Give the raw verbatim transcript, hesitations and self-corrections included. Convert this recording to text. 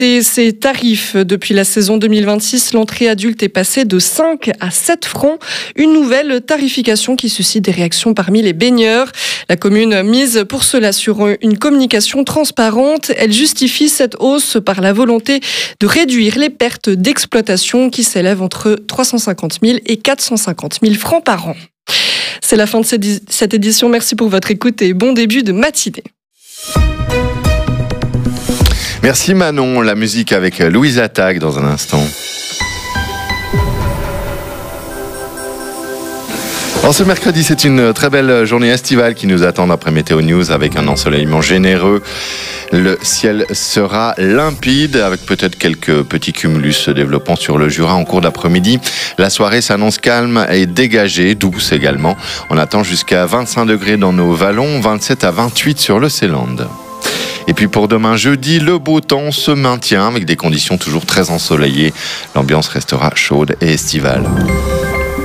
Et ces tarifs, depuis la saison deux mille vingt-six, l'entrée adulte est passée de cinq à sept francs. Une nouvelle tarification qui suscite des réactions parmi les baigneurs. La commune mise pour cela sur une communication transparente. Elle justifie cette hausse par la volonté de réduire les pertes d'exploitation qui s'élèvent entre trois cent cinquante mille et quatre cent cinquante mille francs par an. C'est la fin de cette édition. Merci pour votre écoute et bon début de matinée. Merci Manon, la musique avec Louise Attaque dans un instant. Alors ce mercredi, c'est une très belle journée estivale qui nous attend d'après Météo News avec un ensoleillement généreux. Le ciel sera limpide avec peut-être quelques petits cumulus se développant sur le Jura en cours d'après-midi. La soirée s'annonce calme et dégagée, douce également. On attend jusqu'à vingt-cinq degrés dans nos vallons, vingt-sept à vingt-huit sur le Ceyland. Et puis pour demain jeudi, le beau temps se maintient avec des conditions toujours très ensoleillées. L'ambiance restera chaude et estivale.